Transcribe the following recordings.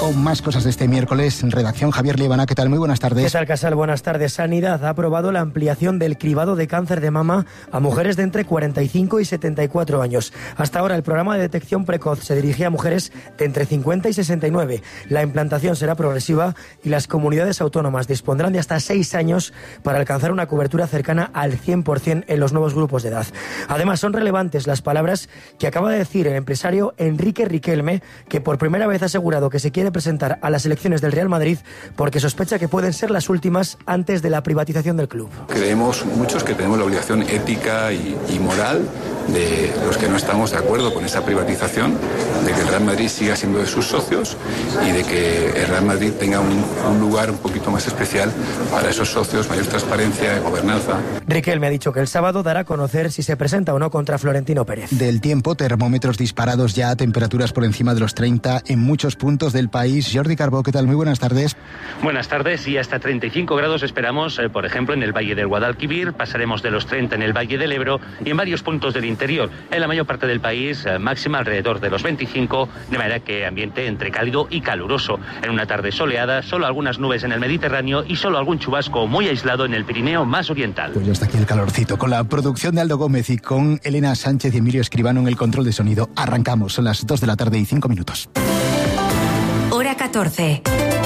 con más cosas de este miércoles. En redacción, Javier Liebana, ¿qué tal? Muy buenas tardes. ¿Qué tal, Casal? Buenas tardes. Sanidad ha aprobado la ampliación del cribado de cáncer de mama a mujeres de entre 45 y 74 años. Hasta ahora el programa de detección precoz se dirigía a mujeres de entre 50 y 69. La implantación será progresiva y las comunidades autónomas dispondrán de hasta 6 años para alcanzar una cobertura cercana al 100% en los nuevos grupos de edad. Además, son relevantes las palabras que acaba de decir el empresario Enrique Riquelme, que por primera vez ha asegurado que se quiere presentar a las elecciones del Real Madrid porque sospecha que pueden ser las últimas antes de la privatización del club. Creemos muchos que tenemos la obligación ética y moral de los que no estamos de acuerdo con esa privatización, de que el Real Madrid siga siendo de sus socios y de que el Real Madrid tenga un lugar un poquito más especial para esos socios, mayor transparencia y gobernanza. Riquelme ha dicho que el sábado dará a conocer si se presenta o no contra Florentino Pérez. Del tiempo, termómetros disparados ya a temperaturas por encima de los 30 en muchos puntos del país. Jordi Carbó, ¿qué tal? Muy buenas tardes. Buenas tardes, y hasta 35 grados esperamos, por ejemplo, en el Valle del Guadalquivir, pasaremos de los 30 en el Valle del Ebro y en varios puntos del interior. En la mayor parte del país, máxima alrededor de los 25, de manera que ambiente entre cálido y caluroso. En una tarde soleada, solo algunas nubes en el Mediterráneo y solo algún chubasco muy aislado en el Pirineo más oriental. Pues ya está aquí el calorcito. Con la producción de Aldo Gómez y con Elena Sánchez y Emilio Escribano en el control de sonido, arrancamos. Son las 2 de la tarde y 5 minutos. Hora 14.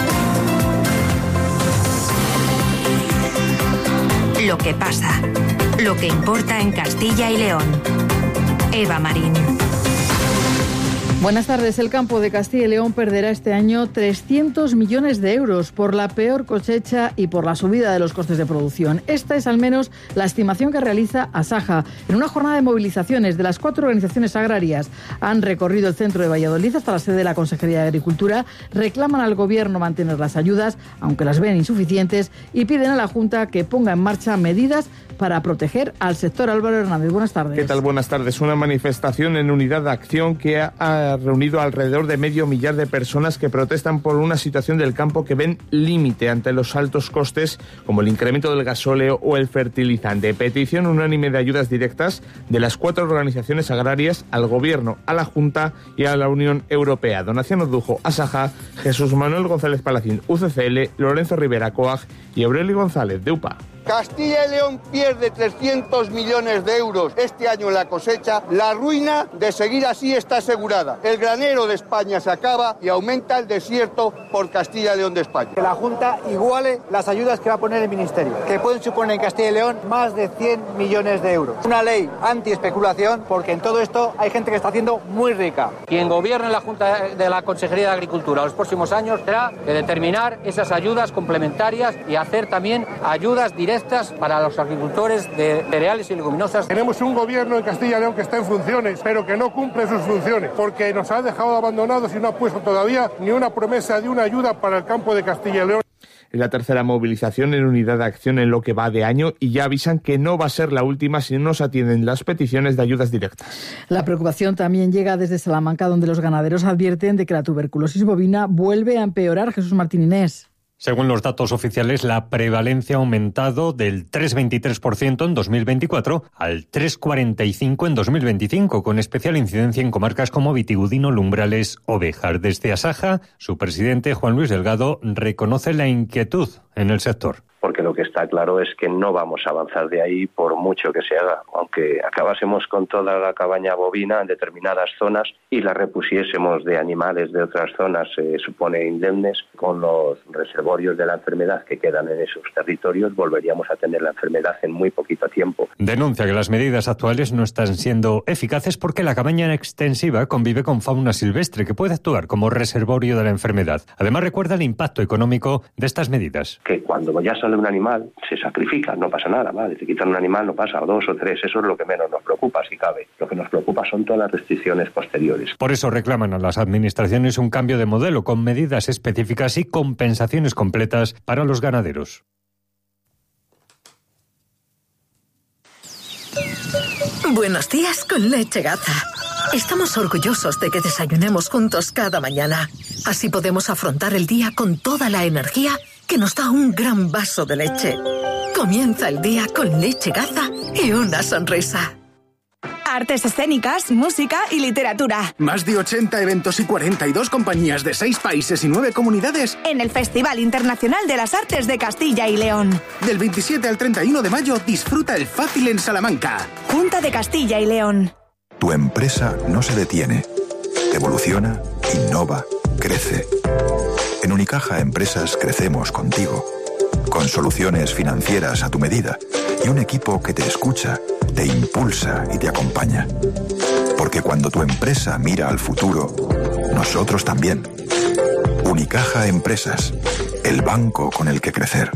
Lo que pasa, lo que importa en Castilla y León. Eva Marín. Buenas tardes. El campo de Castilla y León perderá este año 300 millones de euros por la peor cosecha y por la subida de los costes de producción. Esta es al menos la estimación que realiza Asaja. En una jornada de movilizaciones de las 4 organizaciones agrarias han recorrido el centro de Valladolid hasta la sede de la Consejería de Agricultura, reclaman al Gobierno mantener las ayudas, aunque las ven insuficientes, y piden a la Junta que ponga en marcha medidas para proteger al sector. Álvaro Hernández, buenas tardes. ¿Qué tal? Buenas tardes. Una manifestación en unidad de acción que ha reunido alrededor de 500.000 de personas que protestan por una situación del campo que ven límite ante los altos costes, como el incremento del gasóleo o el fertilizante. Petición unánime de ayudas directas de las 4 organizaciones agrarias al Gobierno, a la Junta y a la Unión Europea. Donación Ordujo, Asaja, Jesús Manuel González Palacín, UCCL, Lorenzo Rivera, COAG y Aurelio González, de UPA. Castilla y León pierde 300 millones de euros este año en la cosecha. La ruina de seguir así está asegurada. El granero de España se acaba y aumenta el desierto por Castilla y León de España. Que la Junta iguale las ayudas que va a poner el Ministerio, que pueden suponer en Castilla y León más de 100 millones de euros. Una ley anti-especulación, porque en todo esto hay gente que está haciendo muy rica. Quien gobierne la Junta de la Consejería de Agricultura los próximos años será de determinar esas ayudas complementarias y hacer también ayudas directas para los agricultores de cereales y leguminosas. Tenemos un gobierno en Castilla y León que está en funciones, pero que no cumple sus funciones, porque nos ha dejado abandonados y no ha puesto todavía ni una promesa de una ayuda para el campo de Castilla y León. Es la tercera movilización en unidad de acción en lo que va de año y ya avisan que no va a ser la última si no se atienden las peticiones de ayudas directas. La preocupación también llega desde Salamanca, donde los ganaderos advierten de que la tuberculosis bovina vuelve a empeorar. Jesús Martín Inés. Según los datos oficiales, la prevalencia ha aumentado del 3,23% en 2024 al 3,45% en 2025, con especial incidencia en comarcas como Vitigudino, Lumbrales o Béjar. Desde Asaja, su presidente, Juan Luis Delgado, reconoce la inquietud en el sector. Porque lo que está claro es que no vamos a avanzar de ahí por mucho que se haga. Aunque acabásemos con toda la cabaña bovina en determinadas zonas y la repusiésemos de animales de otras zonas, se supone indemnes, con los reservorios de la enfermedad que quedan en esos territorios, volveríamos a tener la enfermedad en muy poquito tiempo. Denuncia que las medidas actuales no están siendo eficaces porque la cabaña extensiva convive con fauna silvestre que puede actuar como reservorio de la enfermedad. Además, recuerda el impacto económico de estas medidas. Que cuando ya sale un animal, se sacrifica, no pasa nada, ¿vale? Si quitan un animal no pasa, o 2 o 3, eso es lo que menos nos preocupa, si cabe. Lo que nos preocupa son todas las restricciones posteriores. Por eso reclaman a las administraciones un cambio de modelo con medidas específicas y compensaciones completas para los ganaderos. Buenos días con Leche Gaza. Estamos orgullosos de que desayunemos juntos cada mañana. Así podemos afrontar el día con toda la energía que nos da un gran vaso de leche. Comienza el día con Leche Gaza y una sonrisa. artes escénicas, música y literatura. Más de 80 eventos y 42 compañías de 6 países y 9 comunidades. En el Festival Internacional de las Artes de Castilla y León. Del 27 al 31 de mayo, disfruta el Fácil en Salamanca. Junta de Castilla y León. Tu empresa no se detiene. Evoluciona, innova, crece. En Unicaja Empresas crecemos contigo. Con soluciones financieras a tu medida y un equipo que te escucha, te impulsa y te acompaña. Porque cuando tu empresa mira al futuro, nosotros también. Unicaja Empresas, el banco con el que crecer.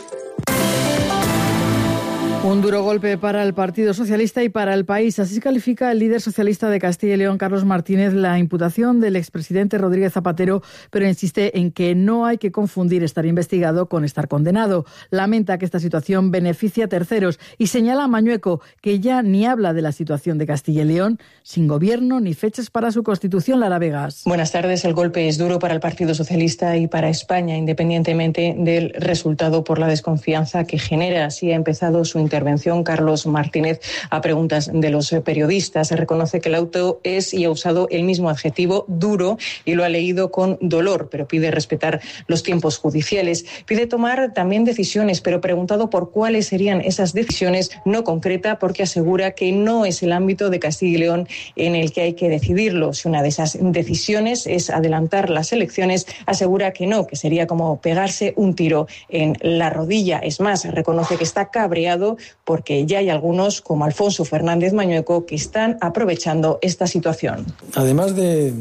Un duro golpe para el Partido Socialista y para el país. Así califica el líder socialista de Castilla y León, Carlos Martínez, la imputación del expresidente Rodríguez Zapatero, pero insiste en que no hay que confundir estar investigado con estar condenado. Lamenta que esta situación beneficia a terceros y señala a Mañueco que ya ni habla de la situación de Castilla y León, sin gobierno ni fechas para su constitución. Lara Vegas. Buenas tardes. El golpe es duro para el Partido Socialista y para España, independientemente del resultado por la desconfianza que genera. Así ha empezado su intervención Carlos Martínez a preguntas de los periodistas. Reconoce que el auto es y ha usado el mismo adjetivo, duro, y lo ha leído con dolor, pero pide respetar los tiempos judiciales. Pide tomar también decisiones, pero preguntado por cuáles serían esas decisiones, no concreta, porque asegura que no es el ámbito de Castilla y León en el que hay que decidirlo. Si una de esas decisiones es adelantar las elecciones, asegura que no, que sería como pegarse un tiro en la rodilla. Es más, reconoce que está cabreado porque ya hay algunos, como Alfonso Fernández Mañueco, que están aprovechando esta situación. Además de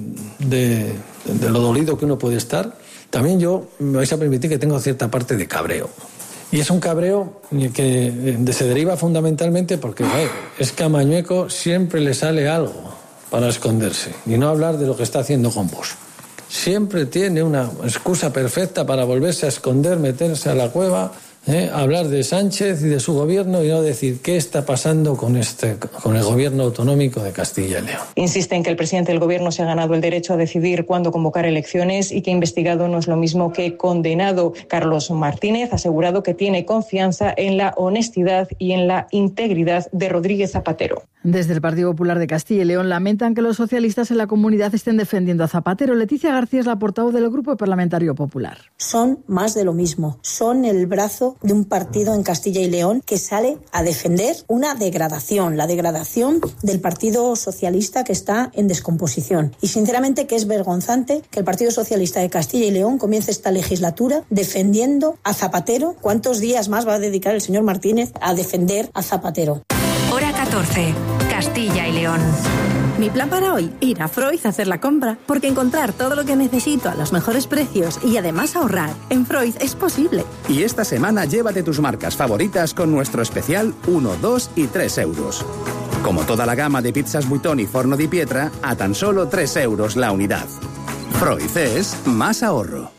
lo dolido que uno puede estar, también yo me vais a permitir que tengo cierta parte de cabreo. Y es un cabreo que se deriva fundamentalmente porque es que a Mañueco siempre le sale algo para esconderse y no hablar de lo que está haciendo con Vox. Siempre tiene una excusa perfecta para volverse a esconder, meterse a la cueva, hablar de Sánchez y de su gobierno y no decir qué está pasando con el gobierno autonómico de Castilla y León. Insiste en que el presidente del gobierno se ha ganado el derecho a decidir cuándo convocar elecciones y que investigado no es lo mismo que condenado. Carlos Martínez ha asegurado que tiene confianza en la honestidad y en la integridad de Rodríguez Zapatero. Desde el Partido Popular de Castilla y León lamentan que los socialistas en la comunidad estén defendiendo a Zapatero. Leticia García es la portavoz del Grupo Parlamentario Popular. Son más de lo mismo. Son el brazo de un partido en Castilla y León que sale a defender una degradación, la degradación del Partido Socialista que está en descomposición. Y sinceramente que es vergonzante que el Partido Socialista de Castilla y León comience esta legislatura defendiendo a Zapatero. ¿Cuántos días más va a dedicar el señor Martínez a defender a Zapatero? Hora 14, Castilla y León. Mi plan para hoy, ir a Freud a hacer la compra, porque encontrar todo lo que necesito a los mejores precios y además ahorrar en Freud es posible. Y esta semana llévate tus marcas favoritas con nuestro especial 1, 2 y 3 euros. Como toda la gama de pizzas Buitoni y Forno di Pietra, a tan solo 3 euros la unidad. Freud es más ahorro.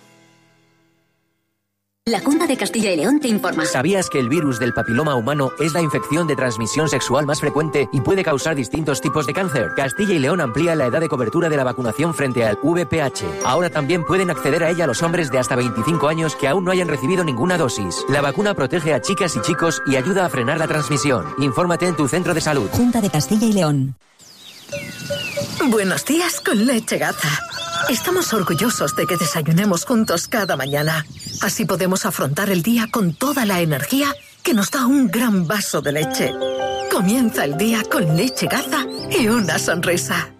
La Junta de Castilla y León te informa. ¿Sabías que el virus del papiloma humano es la infección de transmisión sexual más frecuente y puede causar distintos tipos de cáncer? Castilla y León amplía la edad de cobertura de la vacunación frente al VPH. Ahora también pueden acceder a ella los hombres de hasta 25 años que aún no hayan recibido ninguna dosis. La vacuna protege a chicas y chicos y ayuda a frenar la transmisión. Infórmate en tu centro de salud. Junta de Castilla y León. Buenos días con Leche Gaza. Estamos orgullosos de que desayunemos juntos cada mañana. Así podemos afrontar el día con toda la energía que nos da un gran vaso de leche. Comienza el día con Leche Gaza y una sonrisa.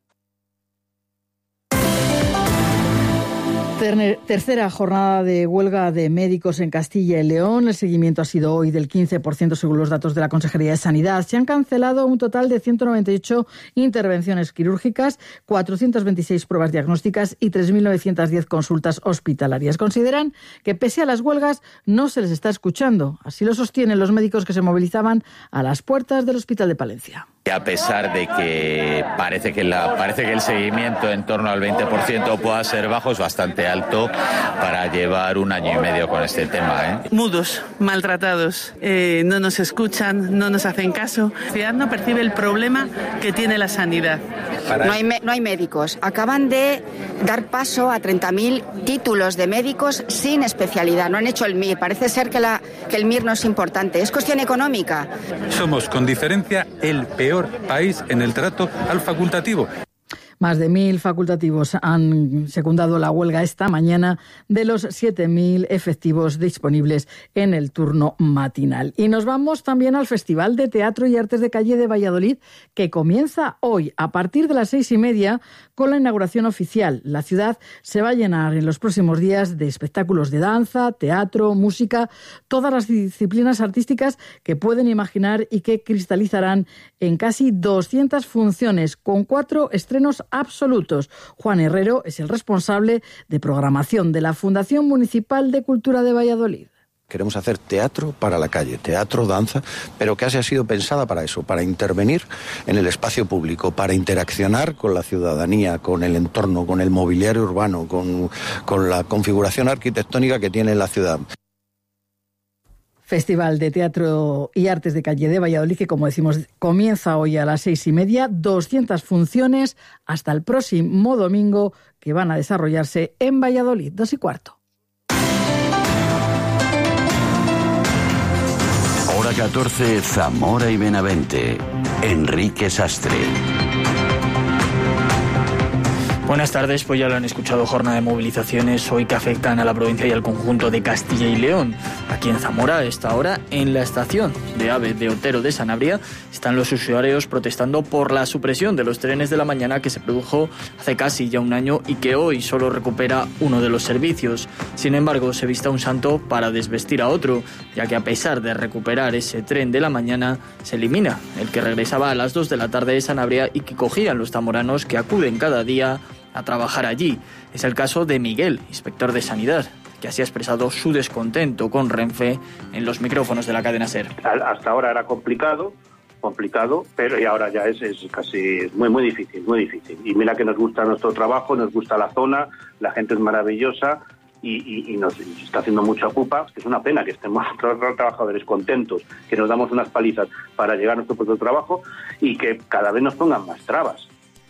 Tercera jornada de huelga de médicos en Castilla y León. El seguimiento ha sido hoy del 15% según los datos de la Consejería de Sanidad. Se han cancelado un total de 198 intervenciones quirúrgicas, 426 pruebas diagnósticas y 3.910 consultas hospitalarias. Consideran que pese a las huelgas no se les está escuchando. Así lo sostienen los médicos que se movilizaban a las puertas del Hospital de Palencia. A pesar de que parece que el seguimiento en torno al 20% pueda ser bajo, es bastante alto para llevar 1 año y medio con este tema. Mudos, maltratados, no nos escuchan, no nos hacen caso. La ciudad no percibe el problema que tiene la sanidad. No hay médicos. Acaban de dar paso a 30.000 títulos de médicos sin especialidad. No han hecho el MIR. Parece ser que que el MIR no es importante, es cuestión económica. Somos, con diferencia, el peor país en el trato al facultativo. Más de 1.000 facultativos han secundado la huelga esta mañana de los 7.000 efectivos disponibles en el turno matinal. Y nos vamos también al Festival de Teatro y Artes de Calle de Valladolid, que comienza hoy a partir de las 6:30 con la inauguración oficial. La ciudad se va a llenar en los próximos días de espectáculos de danza, teatro, música, todas las disciplinas artísticas que pueden imaginar y que cristalizarán en casi 200 funciones con 4 estrenos absolutos. Juan Herrero es el responsable de programación de la Fundación Municipal de Cultura de Valladolid. Queremos hacer teatro para la calle, teatro, danza, pero que ha sido pensada para eso, para intervenir en el espacio público, para interaccionar con la ciudadanía, con el entorno, con el mobiliario urbano, con la configuración arquitectónica que tiene la ciudad. Festival de Teatro y Artes de Calle de Valladolid, que, como decimos, comienza hoy a las 6:30, 200 funciones hasta el próximo domingo, que van a desarrollarse en Valladolid, 2:15. Hora 14, Zamora y Benavente. Enrique Sastre. Buenas tardes, pues ya lo han escuchado, jornada de movilizaciones hoy que afectan a la provincia y al conjunto de Castilla y León. Aquí en Zamora, a esta hora, en la estación de AVE de Otero de Sanabria, están los usuarios protestando por la supresión de los trenes de la mañana que se produjo hace casi ya un año y que hoy solo recupera uno de los servicios. Sin embargo, se vista un santo para desvestir a otro, ya que a pesar de recuperar ese tren de la mañana, se elimina el que regresaba a las 2 de la tarde de Sanabria y que cogían los zamoranos que acuden cada día a trabajar allí. Es el caso de Miguel, inspector de Sanidad, que así ha expresado su descontento con Renfe en los micrófonos de la cadena SER. Hasta ahora era complicado, pero y ahora ya es casi muy difícil. Y mira que nos gusta nuestro trabajo, nos gusta la zona, la gente es maravillosa y nos está haciendo mucha pupa. Es una pena que estemos todos los trabajadores contentos, que nos damos unas palizas para llegar a nuestro puesto de trabajo y que cada vez nos pongan más trabas.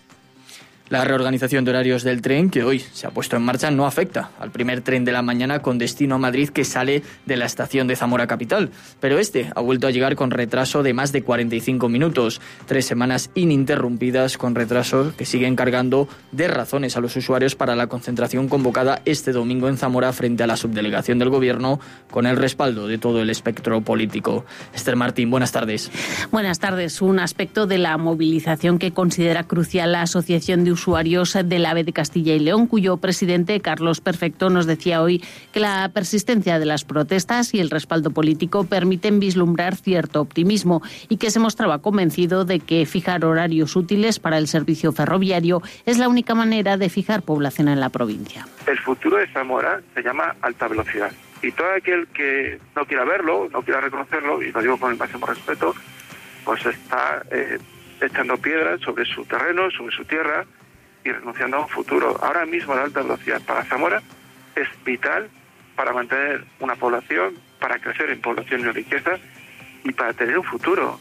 La reorganización de horarios del tren, que hoy se ha puesto en marcha, no afecta al primer tren de la mañana con destino a Madrid que sale de la estación de Zamora Capital. Pero este ha vuelto a llegar con retraso de más de 45 minutos. 3 semanas ininterrumpidas con retrasos que siguen cargando de razones a los usuarios para la concentración convocada este domingo en Zamora frente a la subdelegación del Gobierno con el respaldo de todo el espectro político. Esther Martín, buenas tardes. Buenas tardes. Un aspecto de la movilización que considera crucial la Asociación de Usuarios del AVE de Castilla y León, cuyo presidente, Carlos Perfecto, nos decía hoy que la persistencia de las protestas y el respaldo político permiten vislumbrar cierto optimismo y que se mostraba convencido de que fijar horarios útiles para el servicio ferroviario es la única manera de fijar población en la provincia. El futuro de Zamora se llama alta velocidad y todo aquel que no quiera verlo, no quiera reconocerlo, y lo digo con el máximo respeto, pues está echando piedras sobre su terreno, sobre su tierra, y renunciando a un futuro. Ahora mismo la alta velocidad para Zamora es vital para mantener una población, para crecer en población y en riqueza y para tener un futuro.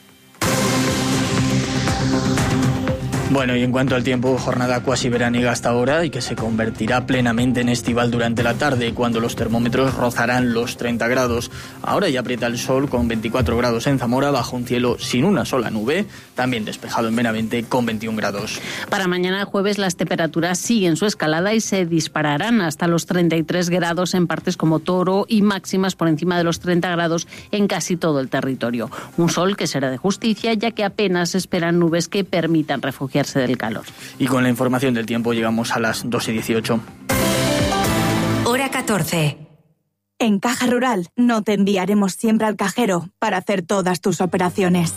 Bueno, y en cuanto al tiempo, jornada cuasi veraniega hasta ahora y que se convertirá plenamente en estival durante la tarde, cuando los termómetros rozarán los 30 grados. Ahora ya aprieta el sol con 24 grados en Zamora, bajo un cielo sin una sola nube, también despejado en Benavente con 21 grados. Para mañana jueves las temperaturas siguen su escalada y se dispararán hasta los 33 grados en partes como Toro y máximas por encima de los 30 grados en casi todo el territorio. Un sol que será de justicia, ya que apenas esperan nubes que permitan refugiarse del calor. Y con la información del tiempo llegamos a las 2:18. Hora 14. En Caja Rural no te enviaremos siempre al cajero para hacer todas tus operaciones.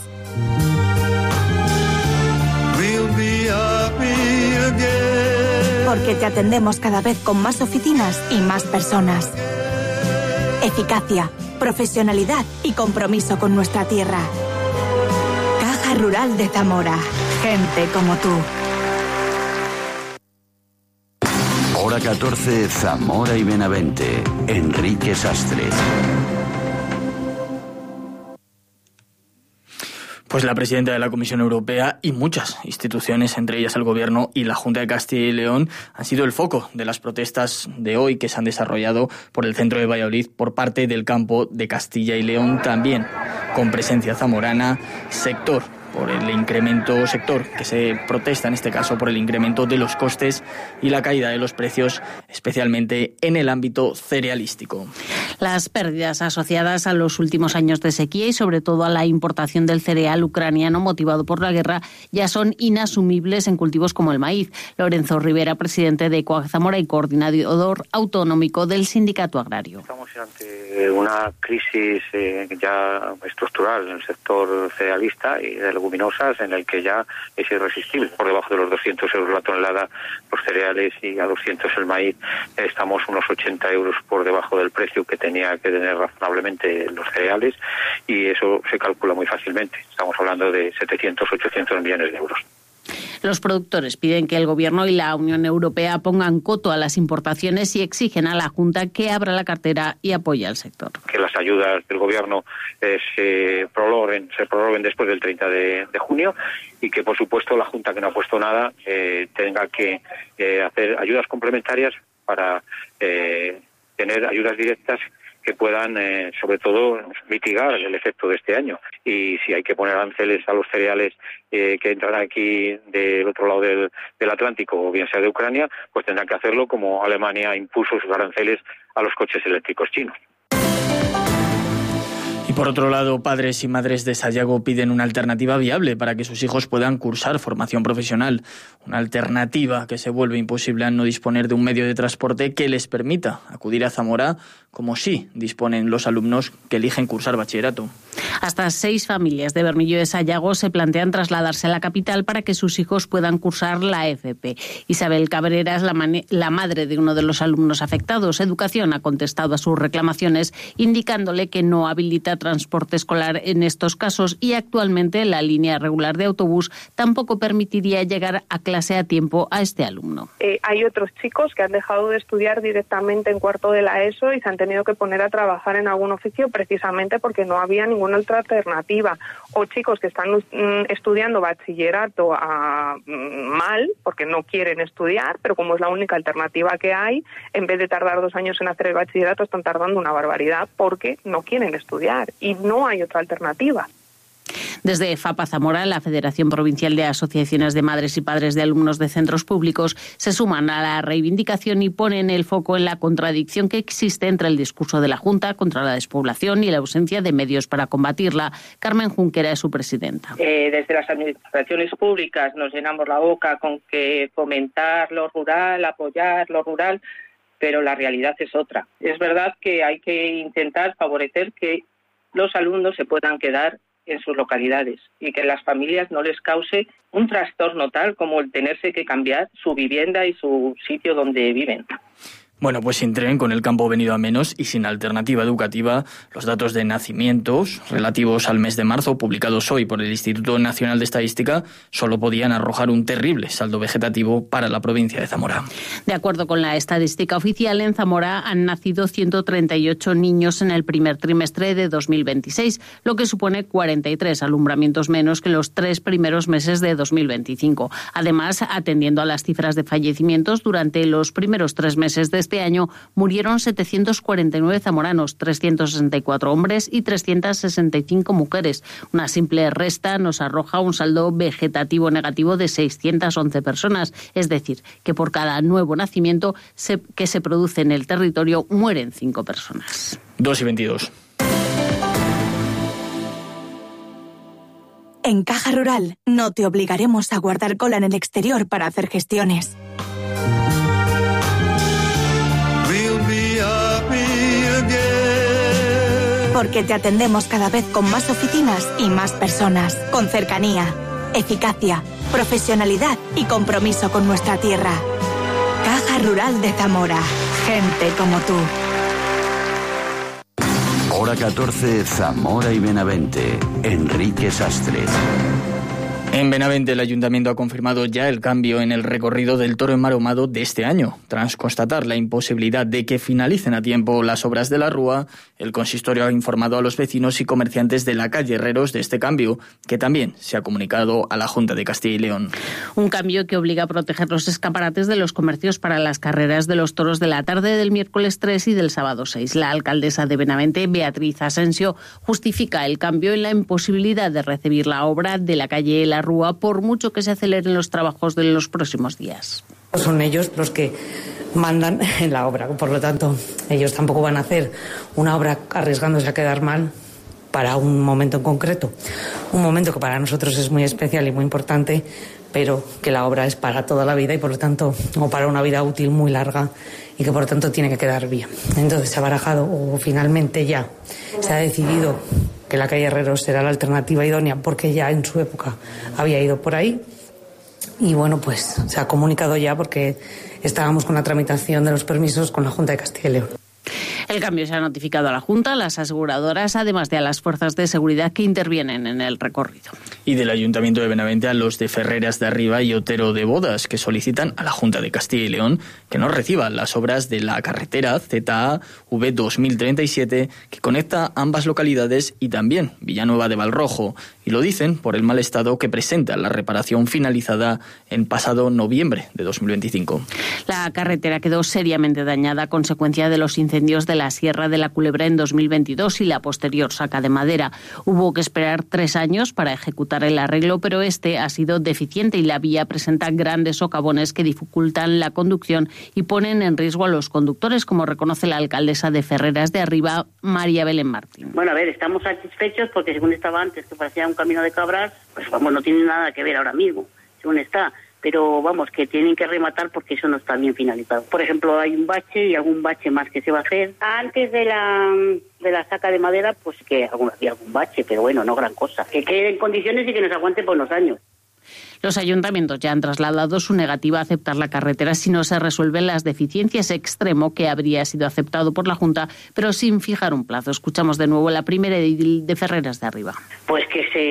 Porque te atendemos cada vez con más oficinas y más personas. Eficacia, profesionalidad y compromiso con nuestra tierra. Caja Rural de Zamora. Gente como tú. Hora 14, Zamora y Benavente. Enrique Sastre. Pues la presidenta de la Comisión Europea y muchas instituciones, entre ellas el Gobierno y la Junta de Castilla y León, han sido el foco de las protestas de hoy que se han desarrollado por el centro de Valladolid por parte del campo de Castilla y León, también con presencia zamorana, sector que se protesta en este caso por el incremento de los costes y la caída de los precios, especialmente en el ámbito cerealístico. Las pérdidas asociadas a los últimos años de sequía y sobre todo a la importación del cereal ucraniano motivado por la guerra ya son inasumibles en cultivos como el maíz. Lorenzo Rivera, presidente de Coag Zamora y coordinador autonómico del Sindicato Agrario. Estamos ante una crisis ya estructural en el sector cerealista y de leguminosas en el que ya es irresistible. Por debajo de los 200 euros la tonelada los cereales y a 200 el maíz. Estamos unos 80 euros por debajo del precio que tenía que tener razonablemente los cereales y eso se calcula muy fácilmente. Estamos hablando de 700, 800 millones de euros. Los productores piden que el Gobierno y la Unión Europea pongan coto a las importaciones y exigen a la Junta que abra la cartera y apoye al sector. Que las ayudas del Gobierno se prorroguen después del 30 de junio y que, por supuesto, la Junta, que no ha puesto nada, tenga que hacer ayudas complementarias para tener ayudas directas que puedan, sobre todo, mitigar el efecto de este año. Y si hay que poner aranceles a los cereales que entran aquí del otro lado del Atlántico, o bien sea de Ucrania, pues tendrán que hacerlo como Alemania impuso sus aranceles a los coches eléctricos chinos. Y por otro lado, padres y madres de Sayago piden una alternativa viable para que sus hijos puedan cursar formación profesional. Una alternativa que se vuelve imposible al no disponer de un medio de transporte que les permita acudir a Zamora, como sí disponen los alumnos que eligen cursar bachillerato. Hasta 6 familias de Bermillo de Sayago se plantean trasladarse a la capital para que sus hijos puedan cursar la FP. Isabel Cabrera es la madre de uno de los alumnos afectados. Educación ha contestado a sus reclamaciones, indicándole que no habilita transporte escolar en estos casos y actualmente la línea regular de autobús tampoco permitiría llegar a clase a tiempo a este alumno. Hay otros chicos que han dejado de estudiar directamente en cuarto de la ESO y se han tenido que poner a trabajar en algún oficio precisamente porque no había ninguna otra alternativa. O chicos que están estudiando bachillerato mal porque no quieren estudiar, pero como es la única alternativa que hay, en vez de tardar 2 años en hacer el bachillerato están tardando una barbaridad porque no quieren estudiar y no hay otra alternativa. Desde FAPA Zamora, la Federación Provincial de Asociaciones de Madres y Padres de Alumnos de Centros Públicos, se suman a la reivindicación y ponen el foco en la contradicción que existe entre el discurso de la Junta contra la despoblación y la ausencia de medios para combatirla. Carmen Junquera es su presidenta. Desde las administraciones públicas nos llenamos la boca con que fomentar lo rural, apoyar lo rural, pero la realidad es otra. Es verdad que hay que intentar favorecer que los alumnos se puedan quedar en sus localidades y que las familias no les cause un trastorno tal como el tenerse que cambiar su vivienda y su sitio donde viven. Bueno, pues sin tren, con el campo venido a menos y sin alternativa educativa, los datos de nacimientos relativos al mes de marzo, publicados hoy por el Instituto Nacional de Estadística, solo podían arrojar un terrible saldo vegetativo para la provincia de Zamora. De acuerdo con la estadística oficial, en Zamora han nacido 138 niños en el primer trimestre de 2026, lo que supone 43 alumbramientos menos que los 3 primeros meses de 2025. Además, atendiendo a las cifras de fallecimientos, durante los primeros 3 meses de este año murieron 749 zamoranos, 364 hombres y 365 mujeres. Una simple resta nos arroja un saldo vegetativo negativo de 611 personas, es decir, que por cada nuevo nacimiento que se produce en el territorio mueren 5 personas. 2:22. En Caja Rural no te obligaremos a guardar cola en el exterior para hacer gestiones. Porque te atendemos cada vez con más oficinas y más personas, con cercanía, eficacia, profesionalidad y compromiso con nuestra tierra. Caja Rural de Zamora. Gente como tú. Hora 14, Zamora y Benavente. Enrique Sastre. En Benavente, el Ayuntamiento ha confirmado ya el cambio en el recorrido del Toro Enmaromado de este año. Tras constatar la imposibilidad de que finalicen a tiempo las obras de la Rúa, el consistorio ha informado a los vecinos y comerciantes de la calle Herreros de este cambio, que también se ha comunicado a la Junta de Castilla y León. Un cambio que obliga a proteger los escaparates de los comercios para las carreras de los toros de la tarde del miércoles 3 y del sábado 6. La alcaldesa de Benavente, Beatriz Asensio, justifica el cambio en la imposibilidad de recibir la obra de la calle La Rúa, por mucho que se aceleren los trabajos de los próximos días. Son ellos los que mandan en la obra, por lo tanto, ellos tampoco van a hacer una obra arriesgándose a quedar mal para un momento en concreto. Un momento que para nosotros es muy especial y muy importante, pero que la obra es para toda la vida y por lo tanto, o para una vida útil muy larga y que por lo tanto tiene que quedar bien. Entonces se ha barajado, o finalmente ya se ha decidido que la calle Herreros será la alternativa idónea porque ya en su época había ido por ahí. Y bueno, pues se ha comunicado ya porque estábamos con la tramitación de los permisos con la Junta de Castilla y León. El cambio se ha notificado a la Junta, a las aseguradoras, además de a las fuerzas de seguridad que intervienen en el recorrido. Y del Ayuntamiento de Benavente a los de Ferreras de Arriba y Otero de Bodas, que solicitan a la Junta de Castilla y León que no reciban las obras de la carretera ZAV 2037 que conecta ambas localidades y también Villanueva de Valrojo. Y lo dicen por el mal estado que presenta la reparación finalizada en pasado noviembre de 2025. La carretera quedó seriamente dañada a consecuencia de los incendios de la Sierra de la Culebra en 2022 y la posterior saca de madera. Hubo que esperar 3 años para ejecutar el arreglo, pero este ha sido deficiente y la vía presenta grandes socavones que dificultan la conducción y ponen en riesgo a los conductores, como reconoce la alcaldesa de Ferreras de Arriba, María Belén Martín. Bueno, a ver, estamos satisfechos porque según estaba antes, que parecía un camino de cabras, pues vamos, no tiene nada que ver ahora mismo, según está. Pero vamos, que tienen que rematar porque eso no está bien finalizado. Por ejemplo, hay un bache y algún bache más que se va a hacer. Antes de la saca de madera, pues que había algún bache, pero bueno, no gran cosa. Que quede en condiciones y que nos aguante por los años. Los ayuntamientos ya han trasladado su negativa a aceptar la carretera si no se resuelven las deficiencias, extremo que habría sido aceptado por la Junta, pero sin fijar un plazo. Escuchamos de nuevo la primera edil de Ferreras de Arriba. Pues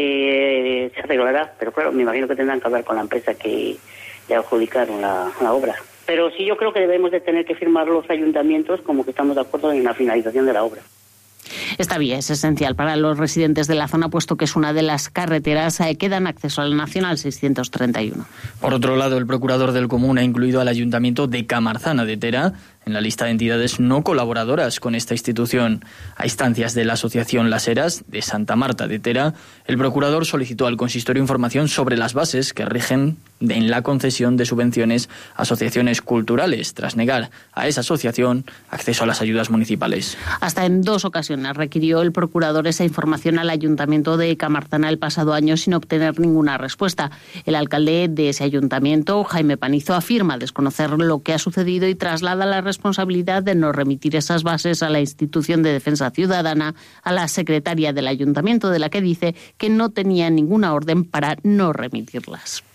que se arreglará, pero claro, me imagino que tendrán que hablar con la empresa que le adjudicaron la obra. Pero sí, yo creo que debemos de tener que firmar los ayuntamientos como que estamos de acuerdo en la finalización de la obra. Esta vía es esencial para los residentes de la zona, puesto que es una de las carreteras que dan acceso al Nacional 631. Por otro lado, el procurador del Común ha incluido al Ayuntamiento de Camarzana de Tera en la lista de entidades no colaboradoras con esta institución. A instancias de la Asociación Las Heras de Santa Marta de Tera, el procurador solicitó al consistorio información sobre las bases que rigen en la concesión de subvenciones a asociaciones culturales, tras negar a esa asociación acceso a las ayudas municipales. Hasta en 2 ocasiones requirió el procurador esa información al Ayuntamiento de Camarzana el pasado año sin obtener ninguna respuesta. El alcalde de ese ayuntamiento, Jaime Panizo, afirma desconocer lo que ha sucedido y traslada la responsabilidad de no remitir esas bases a la institución de defensa ciudadana, a la secretaria del ayuntamiento, de la que dice que no tenía ninguna orden para no remitirlas.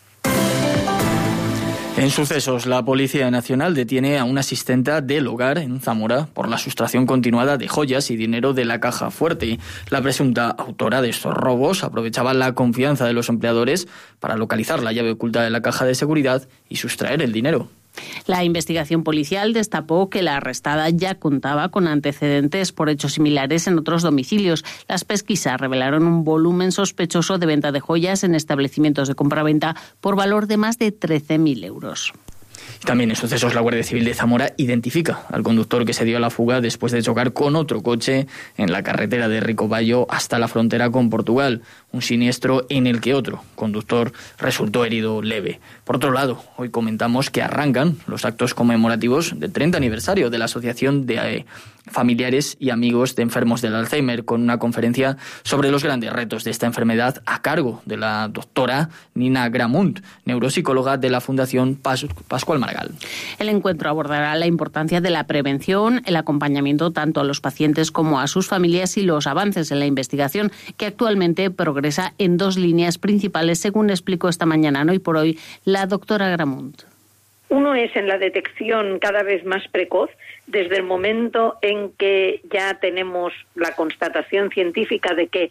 En sucesos, la Policía Nacional detiene a una asistenta del hogar en Zamora por la sustracción continuada de joyas y dinero de la caja fuerte. La presunta autora de estos robos aprovechaba la confianza de los empleadores para localizar la llave oculta de la caja de seguridad y sustraer el dinero. La investigación policial destapó que la arrestada ya contaba con antecedentes por hechos similares en otros domicilios. Las pesquisas revelaron un volumen sospechoso de venta de joyas en establecimientos de compraventa por valor de más de 13.000 euros. También en sucesos, la Guardia Civil de Zamora identifica al conductor que se dio a la fuga después de chocar con otro coche en la carretera de Ricoballo hasta la frontera con Portugal. Un siniestro en el que otro conductor resultó herido leve. Por otro lado, hoy comentamos que arrancan los actos conmemorativos del 30 aniversario de la Asociación de Familiares y Amigos de Enfermos del Alzheimer, con una conferencia sobre los grandes retos de esta enfermedad a cargo de la doctora Nina Gramunt, neuropsicóloga de la Fundación Pascual Maragall. El encuentro abordará la importancia de la prevención, el acompañamiento tanto a los pacientes como a sus familias y los avances en la investigación, que actualmente progresa en 2 líneas principales, según explicó esta mañana en Hoy por Hoy la doctora Gramunt. Uno es en la detección cada vez más precoz, desde el momento en que ya tenemos la constatación científica de que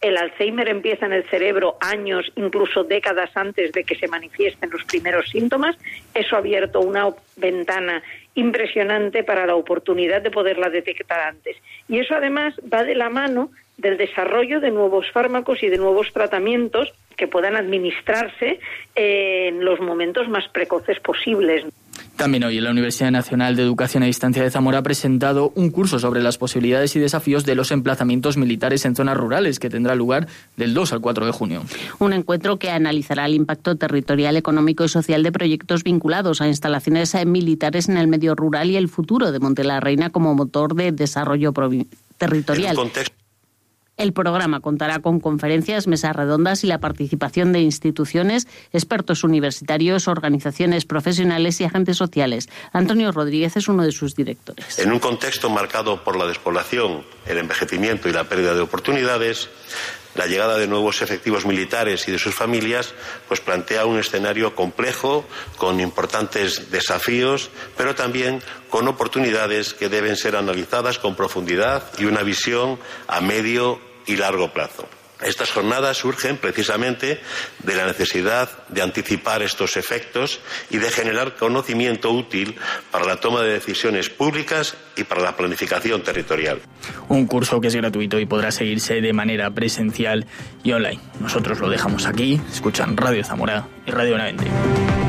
El Alzheimer empieza en el cerebro años, incluso décadas antes de que se manifiesten los primeros síntomas. Eso ha abierto una ventana impresionante para la oportunidad de poderla detectar antes. Y eso además va de la mano del desarrollo de nuevos fármacos y de nuevos tratamientos que puedan administrarse en los momentos más precoces posibles. También hoy la Universidad Nacional de Educación a Distancia de Zamora ha presentado un curso sobre las posibilidades y desafíos de los emplazamientos militares en zonas rurales, que tendrá lugar del 2 al 4 de junio. Un encuentro que analizará el impacto territorial, económico y social de proyectos vinculados a instalaciones militares en el medio rural y el futuro de Monte la Reina como motor de desarrollo territorial. El programa contará con conferencias, mesas redondas y la participación de instituciones, expertos universitarios, organizaciones profesionales y agentes sociales. Antonio Rodríguez es uno de sus directores. En un contexto marcado por la despoblación, el envejecimiento y la pérdida de oportunidades, la llegada de nuevos efectivos militares y de sus familias pues plantea un escenario complejo, con importantes desafíos, pero también con oportunidades que deben ser analizadas con profundidad y una visión a medio y largo plazo. Estas jornadas surgen precisamente de la necesidad de anticipar estos efectos y de generar conocimiento útil para la toma de decisiones públicas y para la planificación territorial. Un curso que es gratuito y podrá seguirse de manera presencial y online. Nosotros lo dejamos aquí. Escuchan Radio Zamora y Radio Benavente.